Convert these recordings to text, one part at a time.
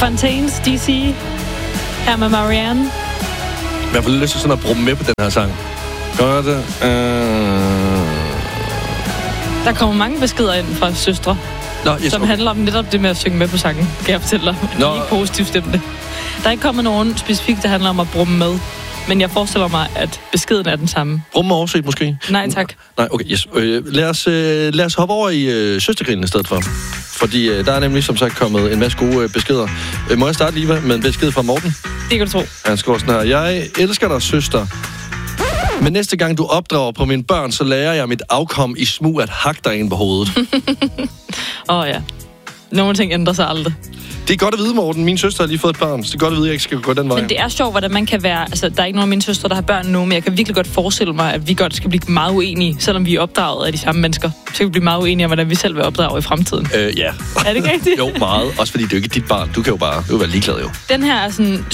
Fontaines, DC. Her med Marianne. Jeg får lyst til sådan at bruge med på den her sang. Gør det. Der kommer mange beskeder ind fra søstre, som handler om netop det med at synge med på sangen, kan jeg fortælle dig. De er ikke positivt stemte. Der er ikke kommet nogen specifikt, der handler om at brumme med. Men jeg forestiller mig, at beskeden er den samme. Brumme overset måske? Nej, tak. Nej, okay, yes. Lad os hoppe over i søstergrinen i stedet for. Fordi der er nemlig som sagt kommet en masse gode beskeder. Må jeg starte lige med en besked fra Morten? Det kan du tro. Han skriver sådan her. Jeg elsker dig, søster. Men næste gang du opdrager på mine børn, så lærer jeg mit afkom i smug at hakke dig ind på hovedet. Ja. Nogle ting ændrer sig aldrig. Det er godt at vide, Morten. Min søster har lige fået et barn, så det er godt at vide, at jeg ikke skal gå den vej. Men det er sjovt, hvordan man kan være... Altså, der er ikke nogen af mine søstre, der har børn nu, men jeg kan virkelig godt forestille mig, at vi godt skal blive meget uenige, selvom vi er opdraget af de samme mennesker. Så kan vi blive meget uenige om, hvordan vi selv vil opdrage i fremtiden. Ja. Er det ikke rigtigt? Jo, meget. Også fordi det er jo ikke dit barn. Du kan jo bare være ligeglad, jo. Den her er sådan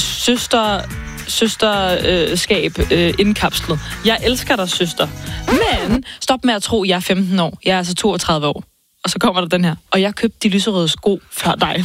søsterskab indkapslet. Jeg elsker dig, søster. Men stop med at tro, jeg er 15 år. Jeg er altså 32 år. Og så kommer der den her. Og jeg købte de lyserøde sko før dig.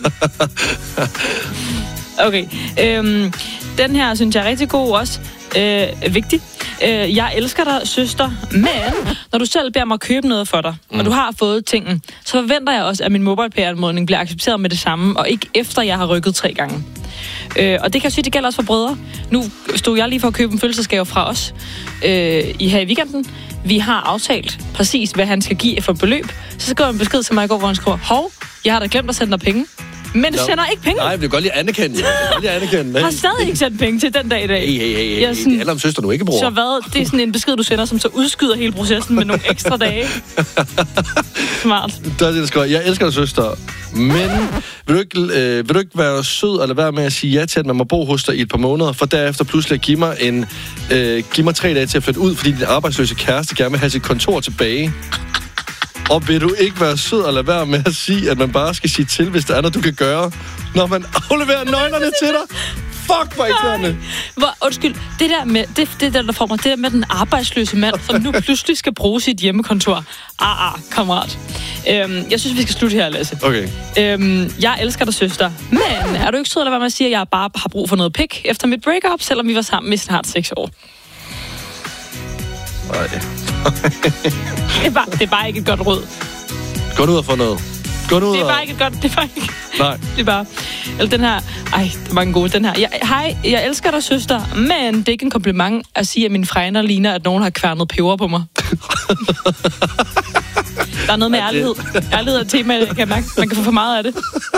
Okay. Den her synes jeg er rigtig god også. Vigtig. Jeg elsker dig, søster. Men når du selv beder mig at købe noget for dig, og du har fået tingen, så forventer jeg også, at min MobilePay-anmodning bliver accepteret med det samme, og ikke efter jeg har rykket 3 gange. Og det kan jeg sige, det gælder også for brødre. Nu stod jeg lige for at købe en fødselsdagsgave fra os her i weekenden. Vi har aftalt præcis, hvad han skal give for beløb. Så skrev han en besked til mig i går, hvor han skriver, hov, jeg har da glemt at sende dig penge. Men det sender ikke penge. Nej, det er godt lige anerkende. Jeg har stadig ikke sendt penge til den dag i dag. Hey. Det handler om søster, du ikke bruger. Så hvad? Det er sådan en besked, du sender, som så udskyder hele processen med nogle ekstra dage. Smart. Det er det, der skriver. Jeg elsker dig, søster. Men vil du ikke være sød eller være med at sige ja til, at man må bo hos dig i et par måneder, for derefter pludselig at give mig 3 dage til at flytte ud, fordi din arbejdsløse kæreste gerne vil have sit kontor tilbage? Og vil du ikke være sød eller være med at sige, at man bare skal sige til, hvis der er noget, du kan gøre, når man afleverer nøglerne til dig? Fuck, hvor irriterende. Undskyld, det der får mig, det der med den arbejdsløse mand, som nu pludselig skal bruge sit hjemmekontor. Kammerat. Jeg synes, vi skal slutte her, Lasse. Okay. Jeg elsker dig, søster. Men er du ikke sød eller være med at sige, at jeg bare har brug for noget pik efter mit breakup, selvom vi var sammen i snart 6 år? Nej. Det er bare ikke et godt råd. Gå ud og få noget. Det er bare ikke et godt... Det er bare ikke... Nej. Det er bare... Eller den her... Ej, det er mange gode. Den her. Hej, jeg elsker dig, søster, men det er ikke en kompliment at sige, at mine fregner ligner, at nogen har kværnet peber på mig. Der er noget med ærlighed. Ærlighed er et tema, jeg kan mærke. Man kan få for meget af det.